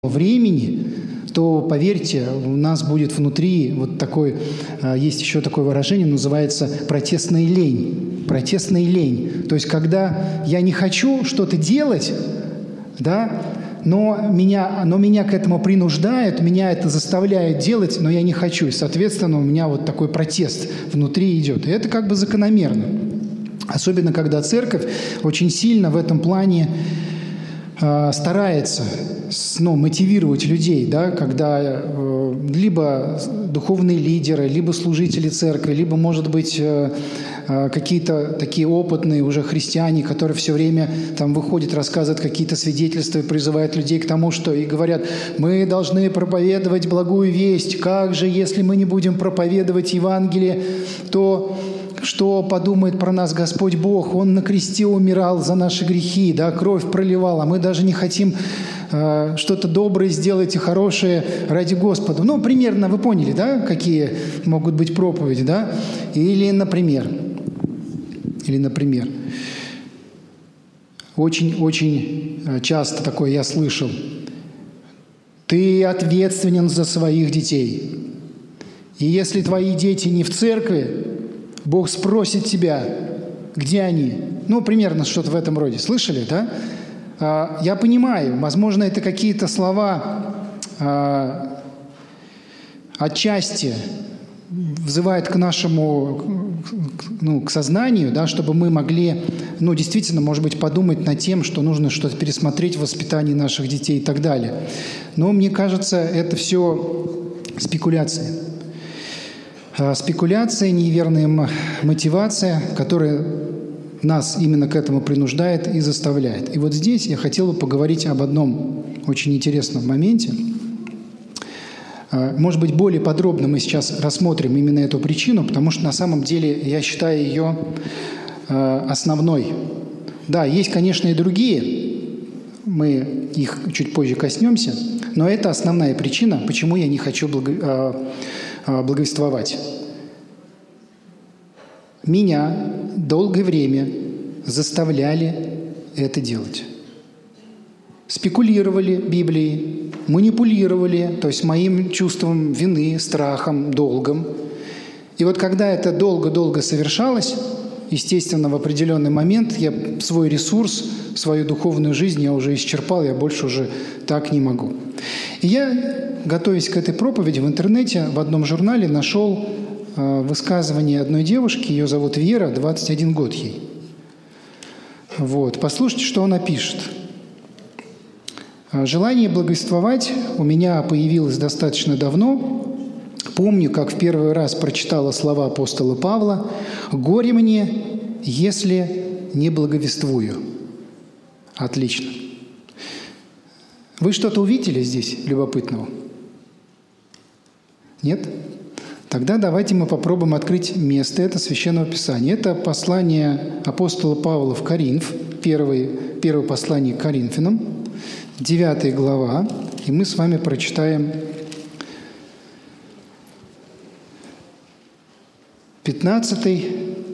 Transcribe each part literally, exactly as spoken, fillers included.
времени, то, поверьте, у нас будет внутри вот такой, есть еще такое выражение, называется протестная лень. Протестная лень. То есть, когда я не хочу что-то делать, да, но меня, но меня к этому принуждают, меня это заставляют делать, но я не хочу. И, соответственно, у меня вот такой протест внутри идет. И это как бы закономерно. Особенно, когда церковь очень сильно в этом плане э, старается ну, мотивировать людей, да, когда э, либо духовные лидеры, либо служители церкви, либо, может быть, э, э, какие-то такие опытные уже христиане, которые все время там выходят, рассказывают какие-то свидетельства и призывают людей к тому, что и говорят, мы должны проповедовать благую весть, как же, если мы не будем проповедовать Евангелие, то что подумает про нас Господь Бог? Он на кресте умирал за наши грехи, да, кровь проливал, а мы даже не хотим э, что-то доброе сделать и хорошее ради Господа. Ну, примерно вы поняли, да, какие могут быть проповеди, да? Или, например, или, например, очень-очень часто такое я слышал. Ты ответственен за своих детей. И если твои дети не в церкви, Бог спросит тебя, где они? Ну, примерно что-то в этом роде. Слышали, да? А, я понимаю, возможно, это какие-то слова а, отчасти взывают к нашему, ну, к сознанию, да, чтобы мы могли, ну, действительно, может быть, подумать над тем, что нужно что-то пересмотреть в воспитании наших детей и так далее. Но мне кажется, это все спекуляции. Спекуляция, неверная мотивация, которая нас именно к этому принуждает и заставляет. И вот здесь я хотел бы поговорить об одном очень интересном моменте. Может быть, более подробно мы сейчас рассмотрим именно эту причину, потому что на самом деле я считаю ее основной. Да, есть, конечно, и другие, мы их чуть позже коснемся, но это основная причина, почему я не хочу благо... благовествовать. Меня долгое время заставляли это делать. Спекулировали Библией, манипулировали, то есть моим чувством вины, страхом, долгом. И вот когда это долго-долго совершалось, естественно, в определенный момент я свой ресурс, свою духовную жизнь я уже исчерпал, я больше уже так не могу. И я, готовясь к этой проповеди, в интернете в одном журнале нашел э, высказывание одной девушки, ее зовут Вера, двадцать один год ей. Вот, послушайте, что она пишет. «Желание благовествовать у меня появилось достаточно давно. Помню, как в первый раз прочитала слова апостола Павла «Горе мне, если не благовествую». Отлично. Вы что-то увидели здесь любопытного? Нет? Тогда давайте мы попробуем открыть место. Это Священного Писания. Это послание апостола Павла в Коринф, первое, первое послание к Коринфянам, девятая глава. И мы с вами прочитаем пятнадцатый,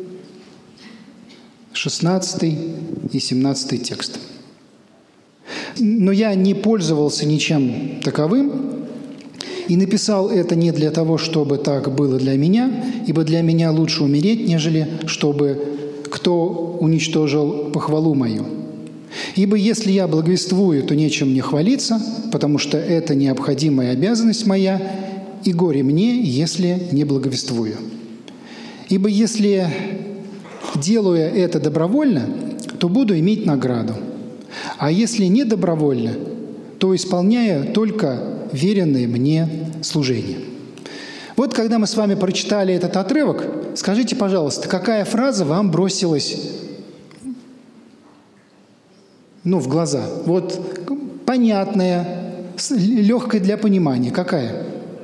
шестнадцатый и семнадцатый текст. Но я не пользовался ничем таковым и написал это не для того, чтобы так было для меня, ибо для меня лучше умереть, нежели чтобы кто уничтожил похвалу мою. Ибо если я благовествую, то нечем мне хвалиться, потому что это необходимая обязанность моя, и горе мне, если не благовествую. Ибо если делаю это добровольно, то буду иметь награду. А если не добровольно, то исполняю только веренное мне служение». Вот когда мы с вами прочитали этот отрывок, скажите, пожалуйста, какая фраза вам бросилась, ну, в глаза? Вот понятная, легкая для понимания. Какая?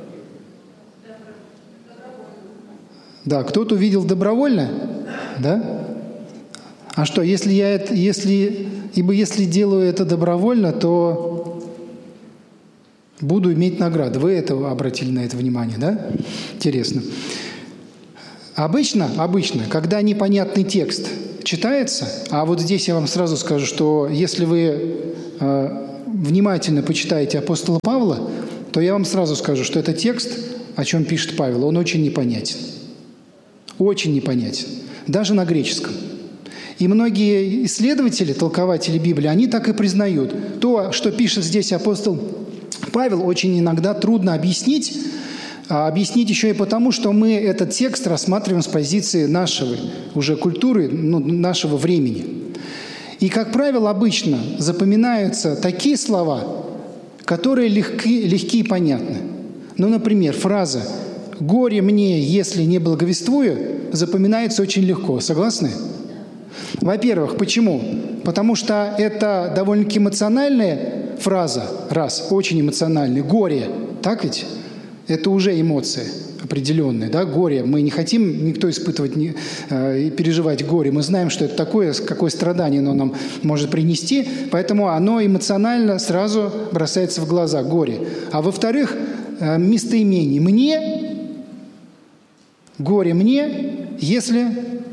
Да, кто-то увидел добровольно? Да? А что, если я это, если, ибо если делаю это добровольно, то буду иметь награду. Вы это обратили на это внимание, да? Интересно. Обычно, обычно, когда непонятный текст читается, а вот здесь я вам сразу скажу, что если вы э, внимательно почитаете апостола Павла, то я вам сразу скажу, что это текст, о чем пишет Павел, он очень непонятен. Очень непонятен. Даже на греческом. И многие исследователи, толкователи Библии, они так и признают. То, что пишет здесь апостол Павел, очень иногда трудно объяснить, а объяснить еще и потому, что мы этот текст рассматриваем с позиции нашего уже культуры, ну, нашего времени. И, как правило, обычно запоминаются такие слова, которые легки, легки и понятны. Ну, например, фраза «горе мне, если не благовествую» запоминается очень легко. Согласны? Во-первых, почему? Потому что это довольно-таки эмоциональная фраза, раз, очень эмоциональная. Горе, так ведь? Это уже эмоции определенные, да, горе. Мы не хотим никто испытывать не, э, и переживать горе. Мы знаем, что это такое, какое страдание оно нам может принести, поэтому оно эмоционально сразу бросается в глаза, горе. А во-вторых, э, местоимение «мне», «горе мне», если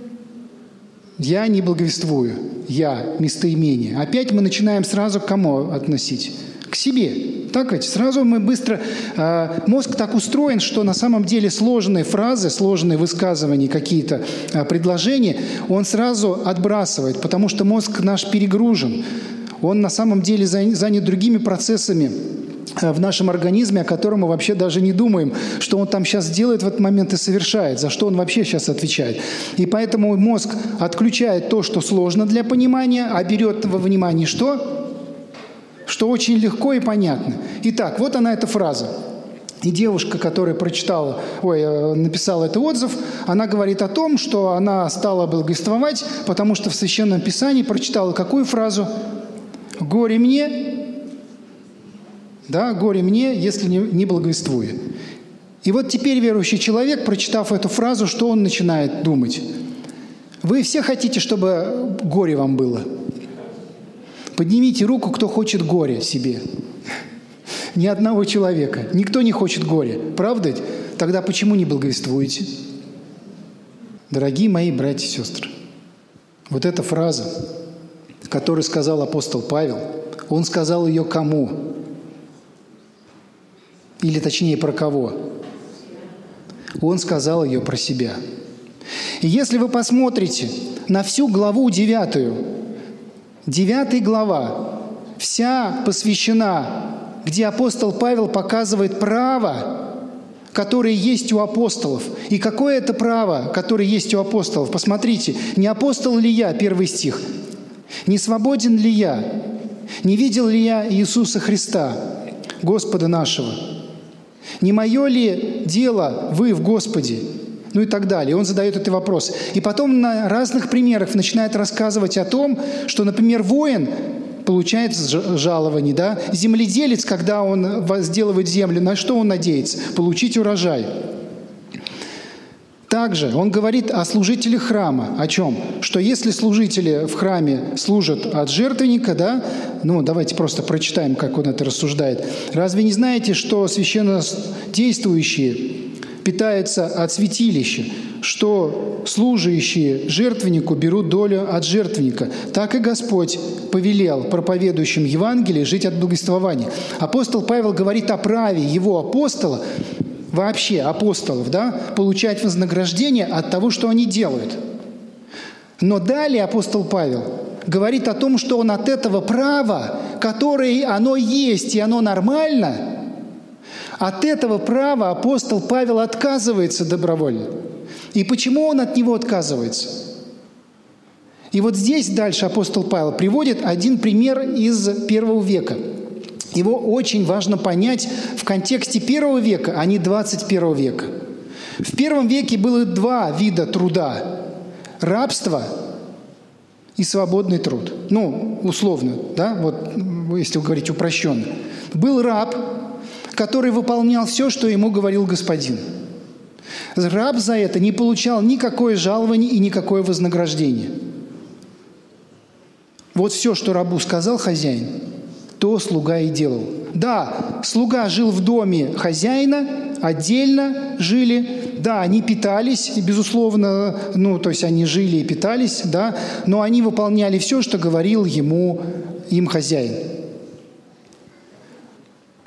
я не благовествую, я, местоимение. Опять мы начинаем сразу к кому относить? К себе. Так ведь? Сразу мы быстро... Э, мозг так устроен, что на самом деле сложные фразы, сложные высказывания, какие-то э, предложения, он сразу отбрасывает, потому что мозг наш перегружен. Он на самом деле занят другими процессами э, в нашем организме, о котором мы вообще даже не думаем, что он там сейчас делает в этот момент и совершает, за что он вообще сейчас отвечает. И поэтому мозг отключает то, что сложно для понимания, а берет во внимание что? Что очень легко и понятно. Итак, вот она эта фраза. И девушка, которая прочитала, ой, написала этот отзыв, она говорит о том, что она стала благовествовать, потому что в Священном Писании прочитала какую фразу? «Горе мне, да, горе мне, если не благовествую». И вот теперь верующий человек, прочитав эту фразу, что он начинает думать? Вы все хотите, чтобы горе вам было? Поднимите руку, кто хочет горе себе. Ни одного человека. Никто не хочет горя. Правда? Тогда почему не благовествуете? Дорогие мои братья и сестры, вот эта фраза, которую сказал апостол Павел, он сказал ее кому? Или точнее, про кого? Он сказал ее про себя. И если вы посмотрите на всю главу девятую, Девятая глава вся посвящена, где апостол Павел показывает право, которое есть у апостолов. И какое это право, которое есть у апостолов? Посмотрите, не апостол ли я, первый стих, не свободен ли я, не видел ли я Иисуса Христа, Господа нашего, не мое ли дело вы в Господе? Ну и так далее. Он задает этот вопрос. И потом на разных примерах начинает рассказывать о том, что, например, воин получает жалование, да? Земледелец, когда он возделывает землю, на что он надеется? Получить урожай. Также он говорит о служителях храма. О чем? Что если служители в храме служат от жертвенника, да, ну давайте просто прочитаем, как он это рассуждает. Разве не знаете, что священнодействующие питаются от святилища, что служащие жертвеннику берут долю от жертвенника? Так и Господь повелел проповедующим Евангелие жить от благовествования. Апостол Павел говорит о праве его апостола, вообще апостолов, да, получать вознаграждение от того, что они делают. Но далее апостол Павел говорит о том, что он от этого права, которое оно есть и оно нормально, от этого права апостол Павел отказывается добровольно. И почему он от него отказывается? И вот здесь дальше апостол Павел приводит один пример из первого века. Его очень важно понять в контексте первого века, а не двадцать первого века. В первом веке было два вида труда – рабство и свободный труд. Ну, условно, да, вот если говорить упрощенно. Был раб, который выполнял все, что ему говорил господин. Раб за это не получал никакое жалование и никакое вознаграждение. Вот все, что рабу сказал хозяин, то слуга и делал. Да, слуга жил в доме хозяина, отдельно жили. Да, они питались, безусловно, ну, то есть они жили и питались, да, но они выполняли все, что говорил ему, им хозяин.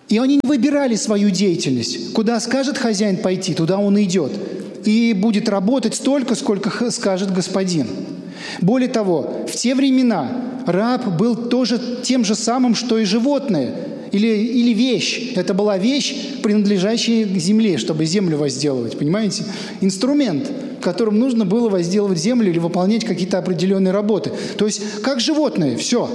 И они не выбирали свою деятельность. Куда скажет хозяин пойти, туда он и идет. И будет работать столько, сколько скажет господин. Более того, в те времена раб был тоже тем же самым, что и животное или, или вещь. Это была вещь, принадлежащая земле, чтобы землю возделывать. Понимаете? Инструмент, которым нужно было возделывать землю или выполнять какие-то определенные работы. То есть, как животное, все.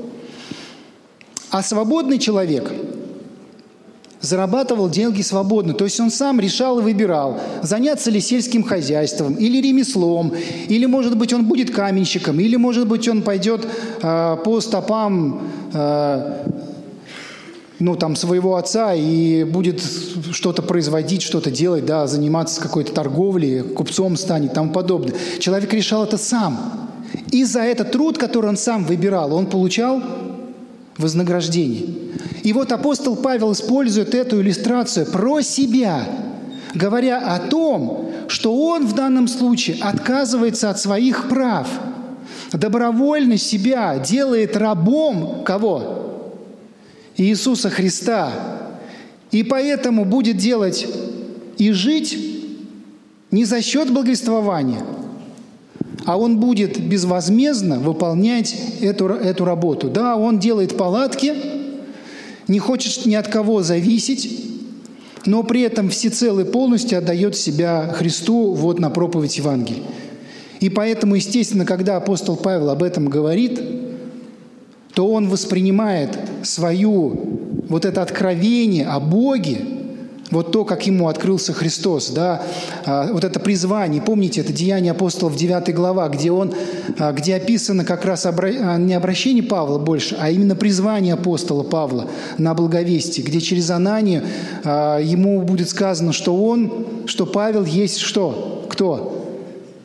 А свободный человек зарабатывал деньги свободно. То есть он сам решал и выбирал, заняться ли сельским хозяйством, или ремеслом, или, может быть, он будет каменщиком, или, может быть, он пойдет э, по стопам э, ну, там, своего отца и будет что-то производить, что-то делать, да, заниматься какой-то торговлей, купцом станет и тому подобное. Человек решал это сам. И за этот труд, который он сам выбирал, он получал вознаграждение. И вот апостол Павел использует эту иллюстрацию про себя, говоря о том, что он в данном случае отказывается от своих прав, добровольно себя делает рабом кого? Иисуса Христа. И поэтому будет делать и жить не за счет благовествования, а он будет безвозмездно выполнять эту, эту работу. Да, он делает палатки, не хочет ни от кого зависеть, но при этом всецело и полностью отдает себя Христу вот на проповедь Евангелия. И поэтому, естественно, когда апостол Павел об этом говорит, то он воспринимает свою вот это откровение о Боге, вот то, как ему открылся Христос, да, вот это призвание. Помните, это Деяния апостолов, девятая глава, где, он, где описано как раз обра... не обращение Павла больше, а именно призвание апостола Павла на благовестие, где через Ананию ему будет сказано, что он, что Павел есть что? Кто?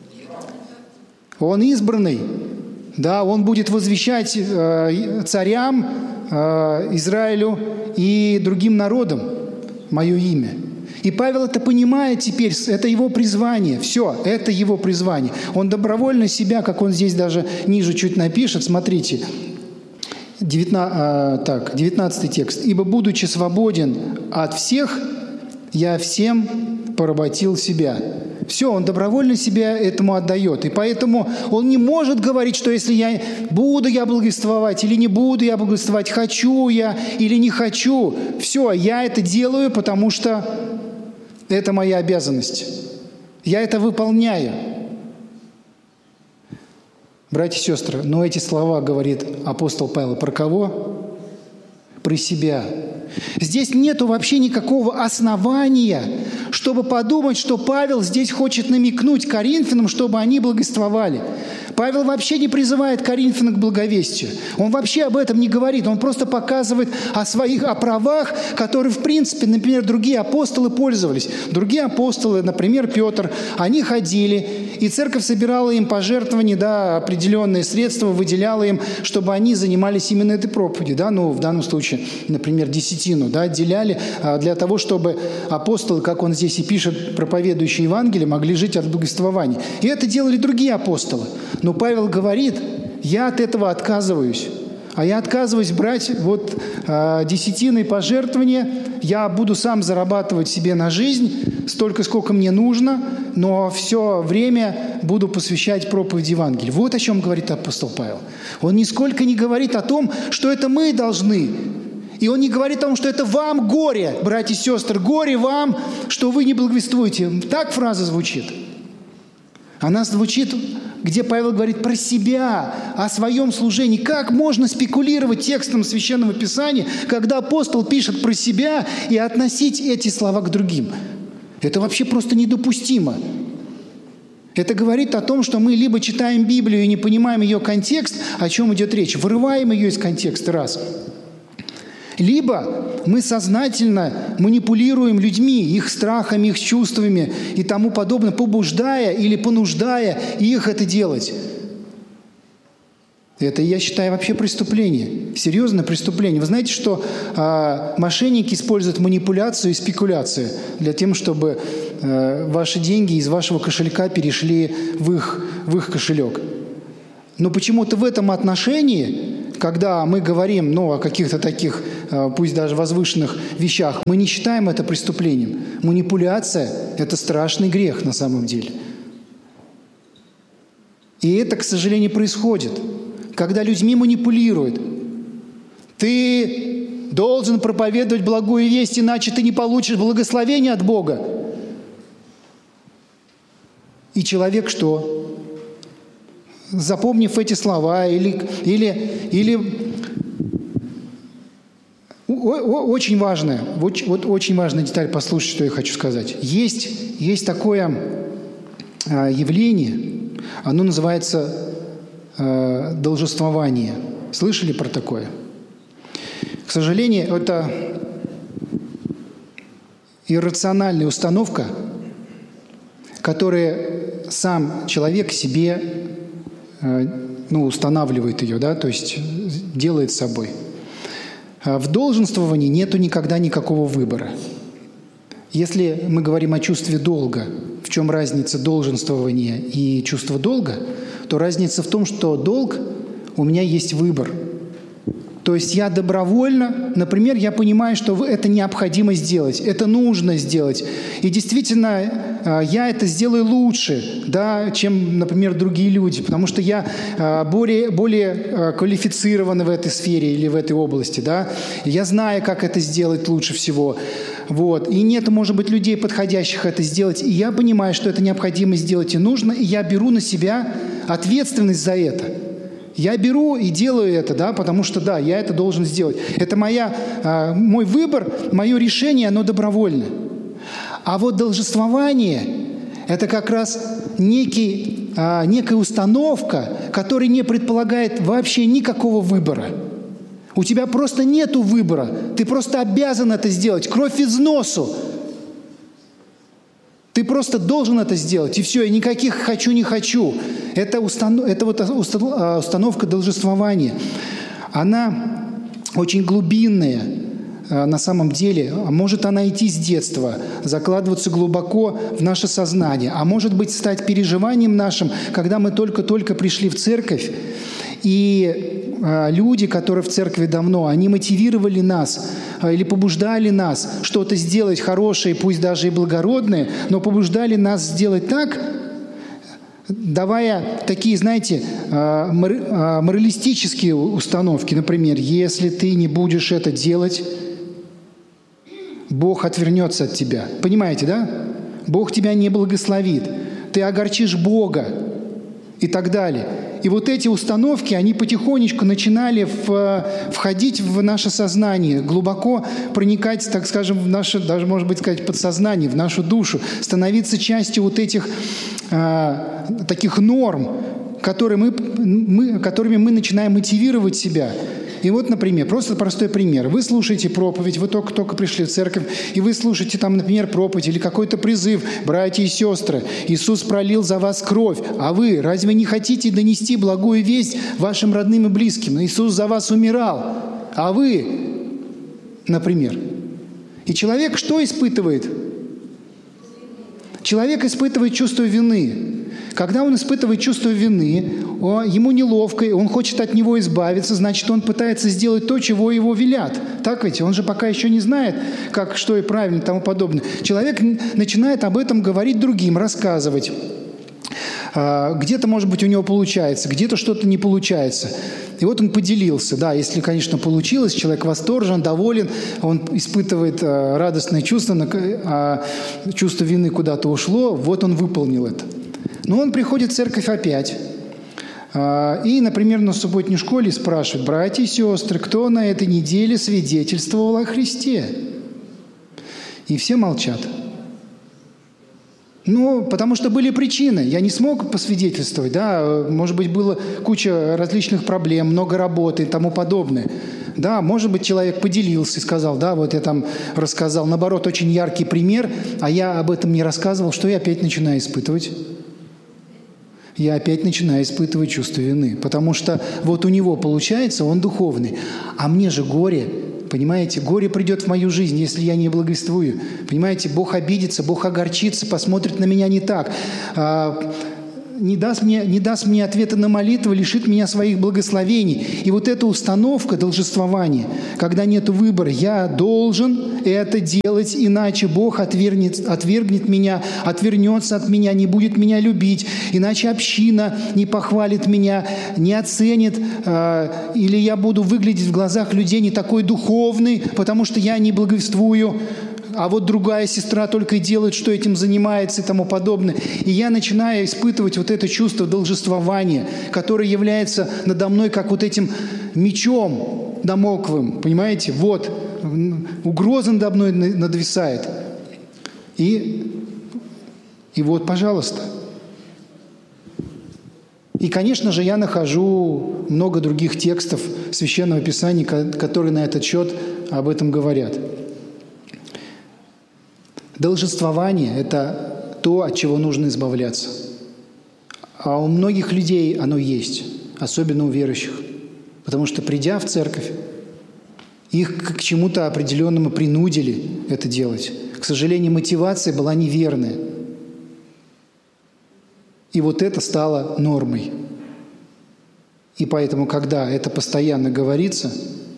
Он избранный. Да, он будет возвещать царям, Израилю и другим народам мое имя. И Павел это понимает теперь, это его призвание. Все, это его призвание. Он добровольно себя, как он здесь даже ниже чуть напишет, смотрите, девятнадцатый, так, девятнадцатый текст. «Ибо, будучи свободен от всех, я всем поработил себя». Все, он добровольно себя этому отдает. И поэтому он не может говорить, что если я буду я благовествовать или не буду я благовествовать, хочу я или не хочу. Все, я это делаю, потому что это моя обязанность. Я это выполняю. Братья и сестры, но эти слова говорит апостол Павел про кого? Про себя. Здесь нету вообще никакого основания, чтобы подумать, что Павел здесь хочет намекнуть Коринфянам, чтобы они благовествовали. Павел вообще не призывает Коринфян к благовестию. Он вообще об этом не говорит. Он просто показывает о своих о правах, которые, в принципе, например, другие апостолы пользовались. Другие апостолы, например, Петр, они ходили, и церковь собирала им пожертвования, да, определенные средства, выделяла им, чтобы они занимались именно этой проповедью. Да? Ну, в данном случае, например, десятину, да, отделяли а, для того, чтобы апостолы, как он здесь и пишет, проповедующие Евангелие, могли жить от благовествования. И это делали другие апостолы. Но Павел говорит, я от этого отказываюсь. А я отказываюсь брать вот э, десятины пожертвования, я буду сам зарабатывать себе на жизнь столько, сколько мне нужно, но все время буду посвящать проповеди Евангелия. Вот о чем говорит апостол Павел. Он нисколько не говорит о том, что это мы должны. И он не говорит о том, что это вам горе, братья и сестры, горе вам, что вы не благовествуете. Так фраза звучит. Она звучит, где Павел говорит про себя, о своем служении. Как можно спекулировать текстом Священного Писания, когда апостол пишет про себя и относить эти слова к другим? Это вообще просто недопустимо. Это говорит о том, что мы либо читаем Библию и не понимаем ее контекст, о чем идет речь, вырываем ее из контекста, раз. Либо мы сознательно манипулируем людьми, их страхами, их чувствами и тому подобное, побуждая или понуждая их это делать. Это, я считаю, вообще преступление, серьезное преступление. Вы знаете, что э, мошенники используют манипуляцию и спекуляцию для того, чтобы э, ваши деньги из вашего кошелька перешли в их, в их кошелек. Но почему-то в этом отношении когда мы говорим, ну, о каких-то таких, пусть даже возвышенных вещах, мы не считаем это преступлением. Манипуляция – это страшный грех на самом деле. И это, к сожалению, происходит, когда людьми манипулируют. Ты должен проповедовать благую весть, иначе ты не получишь благословения от Бога. И человек что? Запомнив эти слова, или, или, или очень важная, вот, вот очень важная деталь, послушайте, что я хочу сказать. Есть, есть такое э, явление, оно называется э, должествование. Слышали про такое? К сожалению, это иррациональная установка, которая сам человек себе э, ну, устанавливает ее, да, то есть делает с собой. В долженствовании нету никогда никакого выбора. Если мы говорим о чувстве долга, в чем разница долженствования и чувства долга, то разница в том, что долг у меня есть выбор. То есть я добровольно, например, я понимаю, что это необходимо сделать, это нужно сделать. И действительно, я это сделаю лучше, да, чем, например, другие люди, потому что я более, более квалифицирован в этой сфере или в этой области. Да. Я знаю, как это сделать лучше всего. Вот. И нет, может быть, людей, подходящих это сделать. И я понимаю, что это необходимо сделать и нужно, и я беру на себя ответственность за это. Я беру и делаю это, да, потому что, да, я это должен сделать. Это моя, э, мой выбор, мое решение, оно добровольное. А вот должествование – это как раз некий, э, некая установка, которая не предполагает вообще никакого выбора. У тебя просто нету выбора. Ты просто обязан это сделать. Кровь из носу. Ты просто должен это сделать, и все, и никаких «хочу, не хочу». Это, установ... это вот установка должествования. Она очень глубинная на самом деле. Может она идти с детства, закладываться глубоко в наше сознание, а может быть стать переживанием нашим, когда мы только-только пришли в церковь, и люди, которые в церкви давно, они мотивировали нас или побуждали нас что-то сделать хорошее, пусть даже и благородное, но побуждали нас сделать так, давая такие, знаете, моралистические установки. Например, если ты не будешь это делать, Бог отвернется от тебя. Понимаете, да? Бог тебя не благословит. Ты огорчишь Бога и так далее. И вот эти установки, они потихонечку начинали в, входить в наше сознание, глубоко проникать, так скажем, в наше, даже, может быть, сказать, подсознание, в нашу душу, становиться частью вот этих э, таких норм, которые мы, мы, которыми мы начинаем мотивировать себя. И вот, например, просто простой пример. Вы слушаете проповедь, вы только-только пришли в церковь, и вы слушаете там, например, проповедь или какой-то призыв: «Братья и сестры, Иисус пролил за вас кровь, а вы разве не хотите донести благую весть вашим родным и близким? Иисус за вас умирал, а вы...» Например. И человек что испытывает? Человек испытывает чувство вины. Когда он испытывает чувство вины, он, ему неловко, он хочет от него избавиться, значит, он пытается сделать то, чего его велят. Так ведь? Он же пока еще не знает, как, что и правильно и тому подобное. Человек начинает об этом говорить другим, рассказывать. Где-то, может быть, у него получается, где-то что-то не получается. И вот он поделился. Да, если, конечно, получилось, человек восторжен, доволен, он испытывает радостное чувство, чувство вины куда-то ушло, вот он выполнил это. Но он приходит в церковь опять. И, например, на субботней школе спрашивает: «Братья и сестры, кто на этой неделе свидетельствовал о Христе?» И все молчат. Ну, потому что были причины. Я не смог посвидетельствовать, да, может быть, было куча различных проблем, много работы и тому подобное. Да, может быть, человек поделился и сказал: «Да, вот я там рассказал». Наоборот, очень яркий пример, а я об этом не рассказывал, что я опять начинаю испытывать? Я опять начинаю испытывать чувство вины, потому что вот у него получается, он духовный, а мне же горе. Понимаете, горе придет в мою жизнь, если я не благовествую. Понимаете, Бог обидится, Бог огорчится, посмотрит на меня не так. не даст мне, не даст мне ответа на молитву, лишит меня своих благословений. И вот эта установка должествования, когда нет выбора, я должен это делать, иначе Бог отвергнет, отвергнет меня, отвернется от меня, не будет меня любить, иначе община не похвалит меня, не оценит, э, или я буду выглядеть в глазах людей не такой духовный, потому что я не благовествую, а вот другая сестра только и делает, что этим занимается и тому подобное. И я начинаю испытывать вот это чувство должествования, которое является надо мной как вот этим мечом дамокловым, понимаете? Вот, угроза надо мной надвисает. И, и вот, пожалуйста. И, конечно же, я нахожу много других текстов Священного Писания, которые на этот счет об этом говорят. Должествование – это то, от чего нужно избавляться. А у многих людей оно есть, особенно у верующих. Потому что, придя в церковь, их к чему-то определенному принудили это делать. К сожалению, мотивация была неверная. И вот это стало нормой. И поэтому, когда это постоянно говорится,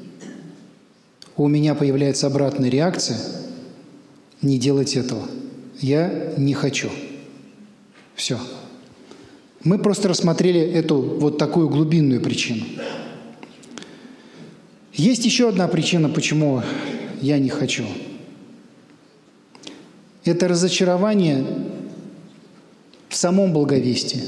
у меня появляется обратная реакция – не делать этого. Я не хочу. Все. Мы просто рассмотрели эту вот такую глубинную причину. Есть еще одна причина, почему я не хочу. Это разочарование в самом благовестии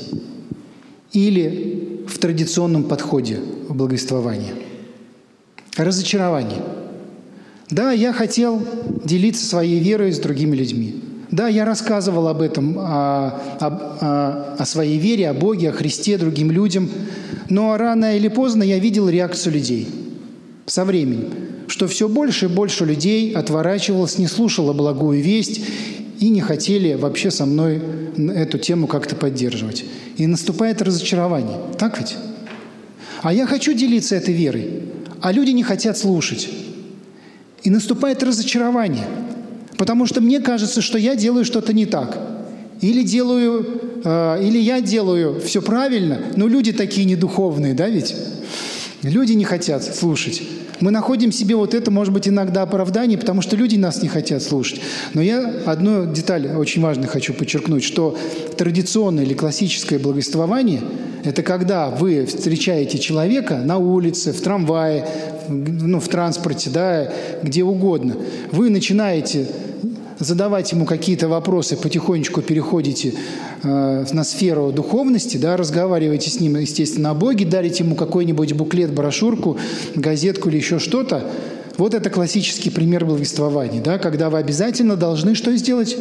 или в традиционном подходе в благовествовании. Разочарование. Да, я хотел делиться своей верой с другими людьми. Да, я рассказывал об этом, о, о, о своей вере, о Боге, о Христе другим людям. Но рано или поздно я видел реакцию людей со временем, что все больше и больше людей отворачивалось, не слушало благую весть и не хотели вообще со мной эту тему как-то поддерживать. И наступает разочарование. Так ведь? А я хочу делиться этой верой, а люди не хотят слушать. И наступает разочарование, потому что мне кажется, что я делаю что-то не так. Или делаю, э, или я делаю все правильно, но люди такие недуховные, да ведь? Люди не хотят слушать. Мы находим себе вот это, может быть, иногда оправдание, потому что люди нас не хотят слушать. Но я одну деталь очень важную хочу подчеркнуть, что традиционное или классическое благовествование – это когда вы встречаете человека на улице, в трамвае, ну, в транспорте, да, где угодно. Вы начинаете задавать ему какие-то вопросы, потихонечку переходите э, на сферу духовности, да, разговариваете с ним, естественно, о Боге, дарите ему какой-нибудь буклет, брошюрку, газетку или еще что-то. Вот это классический пример благовествования, да, когда вы обязательно должны что сделать?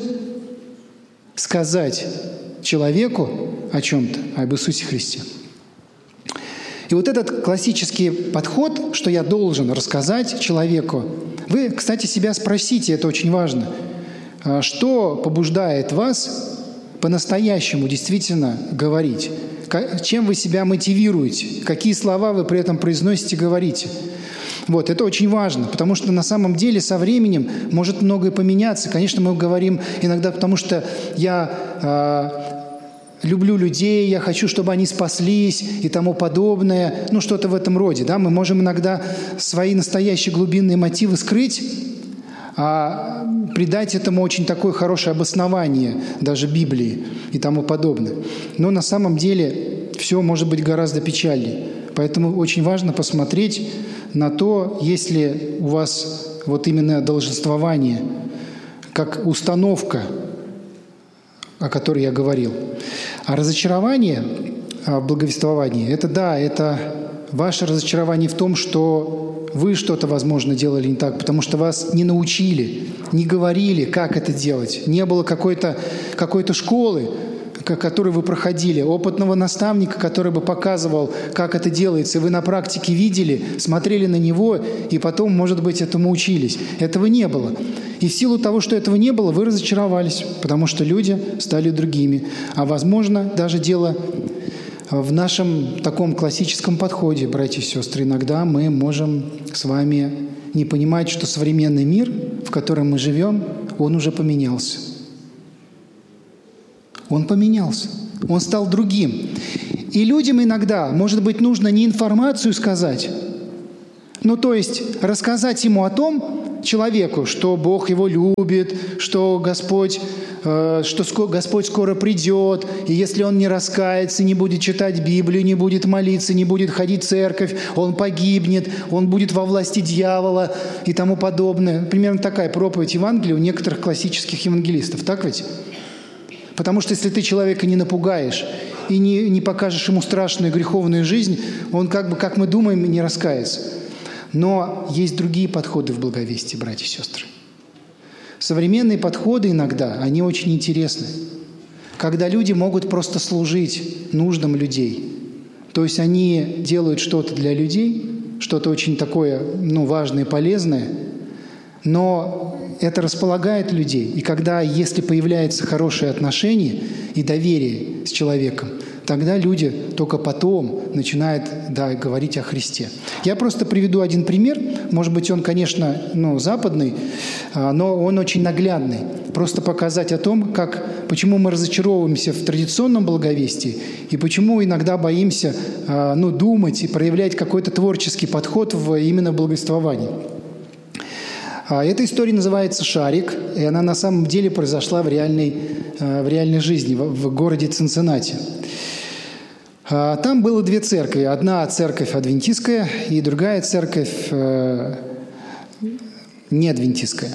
Сказать человеку о чем-то, об Иисусе Христе. И вот этот классический подход, что я должен рассказать человеку, вы, кстати, себя спросите, это очень важно, что побуждает вас по-настоящему действительно говорить? Чем вы себя мотивируете? Какие слова вы при этом произносите, говорите? Вот, это очень важно, потому что на самом деле со временем может многое поменяться. Конечно, мы говорим иногда, потому что я э, люблю людей, я хочу, чтобы они спаслись и тому подобное, ну, что-то в этом роде. Да? Мы можем иногда свои настоящие глубинные мотивы скрыть, а придать этому очень такое хорошее обоснование, даже Библии и тому подобное. Но на самом деле все может быть гораздо печальнее. Поэтому очень важно посмотреть на то, есть ли у вас вот именно долженствование, как установка, о которой я говорил. А разочарование в благовествовании – это да, это ваше разочарование в том, что вы что-то, возможно, делали не так, потому что вас не научили, не говорили, как это делать. Не было какой-то, какой-то школы, которую вы проходили, опытного наставника, который бы показывал, как это делается. И вы на практике видели, смотрели на него, и потом, может быть, этому учились. Этого не было. И в силу того, что этого не было, вы разочаровались, потому что люди стали другими. А, возможно, даже дело в нашем таком классическом подходе, братья и сестры. Иногда мы можем с вами не понимать, что современный мир, в котором мы живем, он уже поменялся. Он поменялся. Он стал другим. И людям иногда, может быть, нужно не информацию сказать, ну, то есть рассказать ему о том, человеку, что Бог его любит, что Господь, э, что ско- Господь скоро придет, и если он не раскается, не будет читать Библию, не будет молиться, не будет ходить в церковь, он погибнет, он будет во власти дьявола и тому подобное. Примерно такая проповедь Евангелия у некоторых классических евангелистов. Так ведь? Потому что если ты человека не напугаешь и не, не покажешь ему страшную греховную жизнь, он, как бы, как мы думаем, не раскается. Но есть другие подходы в благовестии, братья и сестры. Современные подходы иногда, они очень интересны. Когда люди могут просто служить нуждам людей. То есть они делают что-то для людей, что-то очень такое, ну, важное и полезное, но это располагает людей. И когда, если появляется хорошее отношение и доверие с человеком, тогда люди только потом начинают, да, говорить о Христе. Я просто приведу один пример. Может быть, он, конечно, ну, западный, но он очень наглядный. Просто показать о том, как, почему мы разочаровываемся в традиционном благовестии и почему иногда боимся, ну, думать и проявлять какой-то творческий подход в именно благовествовании. Эта история называется «Шарик», и она на самом деле произошла в реальной, в реальной жизни, в городе Цинциннати. Там было две церкви. Одна церковь адвентистская и другая церковь э, неадвентистская.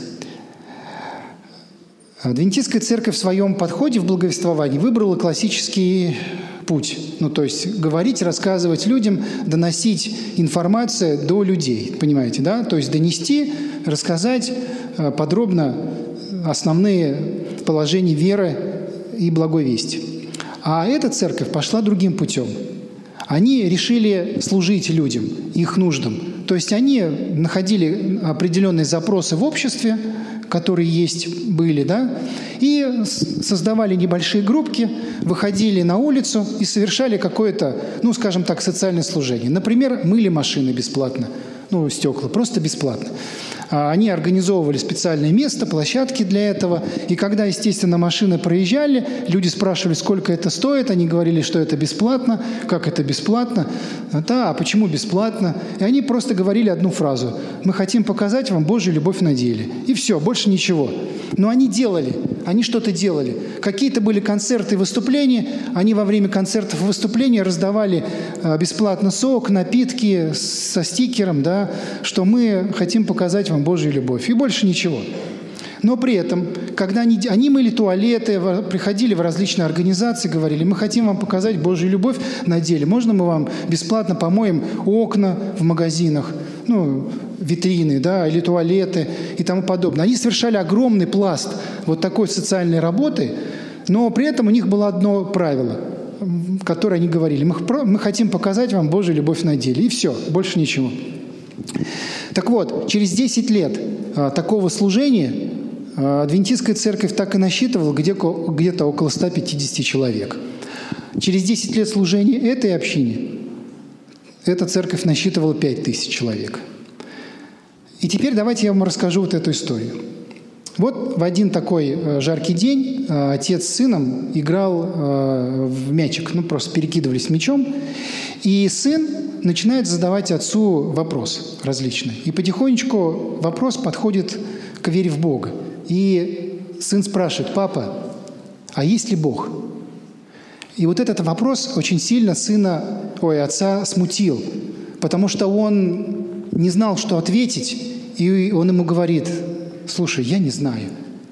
Адвентистская церковь в своем подходе в благовествовании выбрала классический путь. Ну, то есть говорить, рассказывать людям, доносить информацию до людей. Понимаете, да? То есть донести, рассказать э, подробно основные положения веры и благой вести. А эта церковь пошла другим путем. Они решили служить людям, их нуждам. То есть они находили определенные запросы в обществе, которые есть, были, да, и создавали небольшие группки, выходили на улицу и совершали какое-то, ну, скажем так, социальное служение. Например, мыли машины бесплатно, ну, стекла, просто бесплатно. Они организовывали специальное место, площадки для этого. И когда, естественно, машины проезжали, люди спрашивали, сколько это стоит. Они говорили, что это бесплатно. Как это бесплатно? Да, а почему бесплатно? И они просто говорили одну фразу. Мы хотим показать вам Божью любовь на деле. И все, больше ничего. Но они делали. Они что-то делали. Какие-то были концерты и выступления. Они во время концертов и выступлений раздавали бесплатно сок, напитки со стикером, да, что мы хотим показать вам Божью любовь. И больше ничего. Но при этом, когда они, они мыли туалеты, приходили в различные организации, говорили, мы хотим вам показать Божью любовь на деле. Можно мы вам бесплатно помоем окна в магазинах, ну, витрины, да, или туалеты и тому подобное. Они совершали огромный пласт вот такой социальной работы, но при этом у них было одно правило, которое они говорили, мы, мы хотим показать вам Божью любовь на деле. И все, больше ничего. Так вот, через десять лет а, такого служения а, адвентистская церковь так и насчитывала где-то, где-то около ста пятидесяти человек. Через десять лет служения этой общине эта церковь насчитывала пять тысяч человек. И теперь давайте я вам расскажу вот эту историю. Вот в один такой жаркий день отец с сыном играл в мячик, ну просто перекидывались мячом, и сын начинает задавать отцу вопрос различный. И потихонечку вопрос подходит к вере в Бога. И сын спрашивает: «Папа, а есть ли Бог?» И вот этот вопрос очень сильно сына, ой, отца смутил, потому что он не знал, что ответить, и он ему говорит: «Слушай, я не знаю».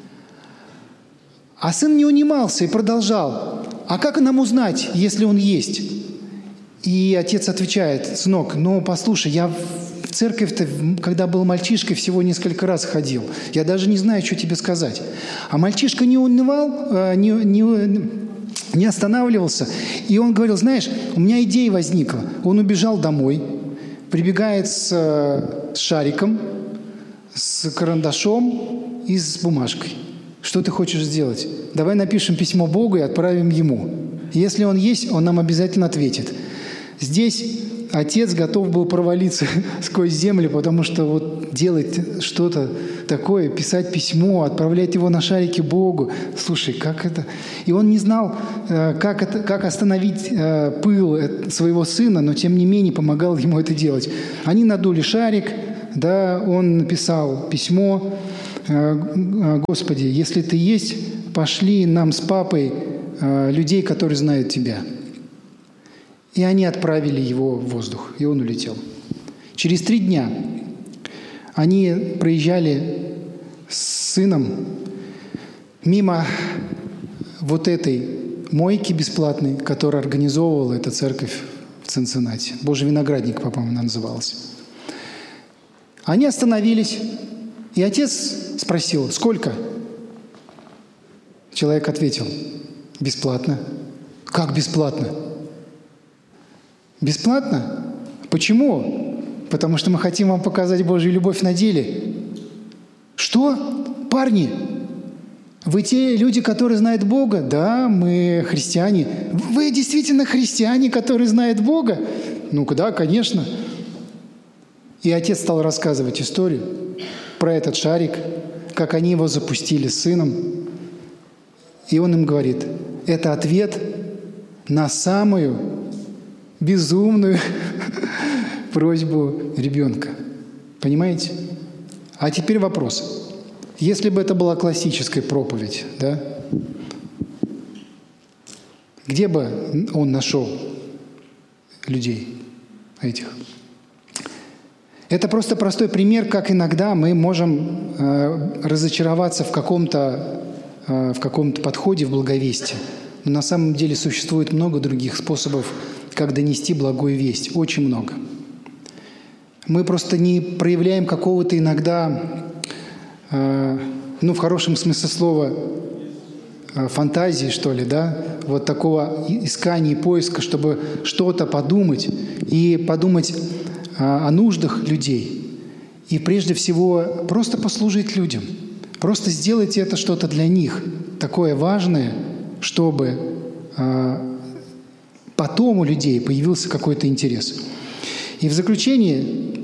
А сын не унимался и продолжал: «А как нам узнать, если он есть?» И отец отвечает: «Сынок, ну послушай, я в церковь-то, когда был мальчишкой, всего несколько раз ходил. Я даже не знаю, что тебе сказать». А мальчишка не унывал, не, не, не останавливался. И он говорил: «Знаешь, у меня идея возникла». Он убежал домой, прибегает с, с шариком, с карандашом и с бумажкой. «Что ты хочешь сделать? Давай напишем письмо Богу и отправим ему. Если он есть, он нам обязательно ответит». Здесь отец готов был провалиться сквозь землю, потому что вот делать что-то такое, писать письмо, отправлять его на шарики Богу. Слушай, как это? И он не знал, как, это, как остановить пыл своего сына, но тем не менее помогал ему это делать. Они надули шарик, да, он написал письмо: «Господи, если Ты есть, пошли нам с папой людей, которые знают Тебя». И они отправили его в воздух, и он улетел. Через три дня они проезжали с сыном мимо вот этой мойки бесплатной, которую организовывала эта церковь в Цинциннати. «Божий виноградник», по-моему, она называлась. Они остановились, и отец спросил: «Сколько?» Человек ответил: «Бесплатно». «Как бесплатно?» «Бесплатно? Почему?» «Потому что мы хотим вам показать Божью любовь на деле». «Что? Парни, вы те люди, которые знают Бога?» «Да, мы христиане». «Вы действительно христиане, которые знают Бога?» «Ну-ка, да, конечно». И отец стал рассказывать историю про этот шарик, как они его запустили с сыном. И он им говорит: это ответ на самую безумную просьбу ребенка. Понимаете? А теперь вопрос. Если бы это была классическая проповедь, да, где бы он нашел людей этих? Это просто простой пример, как иногда мы можем э, разочароваться в каком-то э, в каком-то подходе в благовестии. Но на самом деле существует много других способов, как донести благую весть. Очень много. Мы просто не проявляем какого-то иногда, э, ну, в хорошем смысле слова, э, фантазии, что ли, да, вот такого искания и поиска, чтобы что-то подумать и подумать о нуждах людей. И прежде всего просто послужить людям. Просто сделайте это что-то для них, такое важное, чтобы э, потом у людей появился какой-то интерес. И в заключение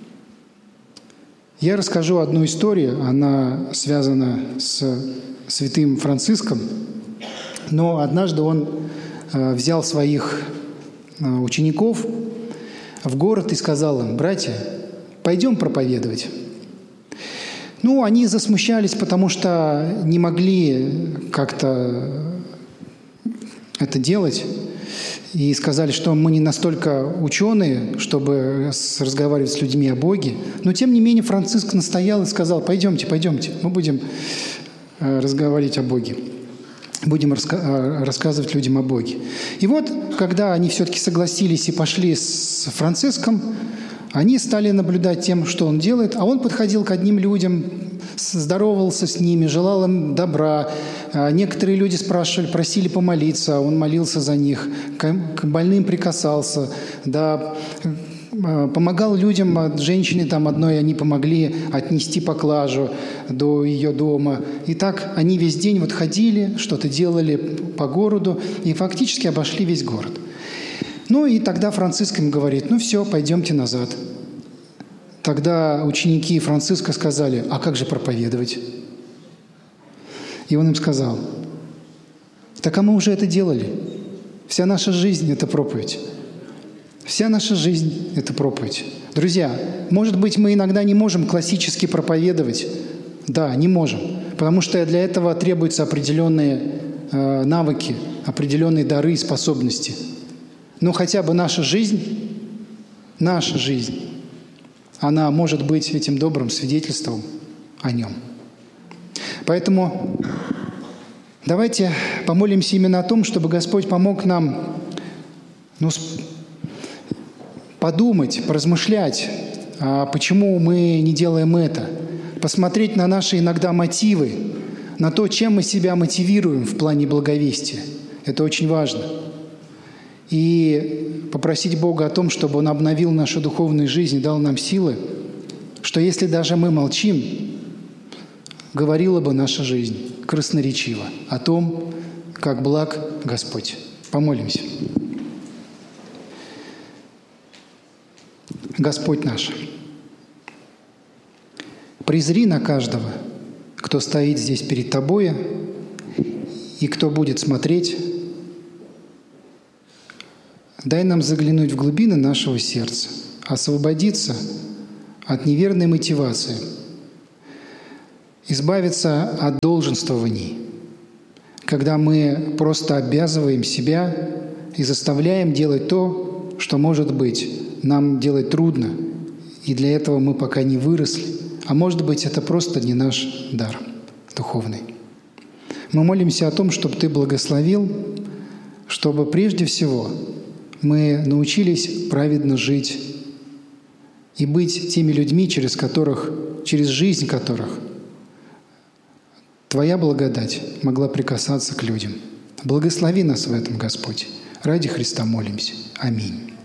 я расскажу одну историю. Она связана с святым Франциском. Но однажды он э, взял своих э, учеников в город и сказал им: «Братья, пойдем проповедовать». Ну, они засмущались, потому что не могли как-то это делать. И сказали, что мы не настолько ученые, чтобы разговаривать с людьми о Боге. Но, тем не менее, Франциск настоял и сказал: «Пойдемте, пойдемте, мы будем разговаривать о Боге. Будем раска- рассказывать людям о Боге». И вот, когда они все-таки согласились и пошли с Франциском, они стали наблюдать тем, что он делает, а он подходил к одним людям, здоровался с ними, желал им добра. Некоторые люди спрашивали, просили помолиться, он молился за них, к больным прикасался, да, помогал людям, женщине там одной, они помогли отнести поклажу до ее дома. И так они весь день вот ходили, что-то делали по городу и фактически обошли весь город. Ну и тогда Франциск им говорит: «Ну все, пойдемте назад». Тогда ученики Франциска сказали: «А как же проповедовать?» И он им сказал: «Так а мы уже это делали. Вся наша жизнь – это проповедь. Вся наша жизнь – это проповедь». Друзья, может быть, мы иногда не можем классически проповедовать. Да, не можем. Потому что для этого требуются определенные э, навыки, определенные дары и способности. Но хотя бы наша жизнь, наша жизнь, она может быть этим добрым свидетельством о нем. Поэтому давайте помолимся именно о том, чтобы Господь помог нам, ну, подумать, поразмышлять, а почему мы не делаем это, посмотреть на наши иногда мотивы, на то, чем мы себя мотивируем в плане благовестия. Это очень важно. И попросить Бога о том, чтобы Он обновил нашу духовную жизнь и дал нам силы, что если даже мы молчим, говорила бы наша жизнь красноречиво о том, как благ Господь. Помолимся. Господь наш, презри на каждого, кто стоит здесь перед Тобою и кто будет смотреть. Дай нам заглянуть в глубины нашего сердца, освободиться от неверной мотивации, избавиться от долженствований, когда мы просто обязываем себя и заставляем делать то, что, может быть, нам делать трудно, и для этого мы пока не выросли, а может быть, это просто не наш дар духовный. Мы молимся о том, чтобы Ты благословил, чтобы прежде всего мы научились праведно жить и быть теми людьми, через которых, через жизнь которых Твоя благодать могла прикасаться к людям. Благослови нас в этом, Господь. Ради Христа молимся. Аминь.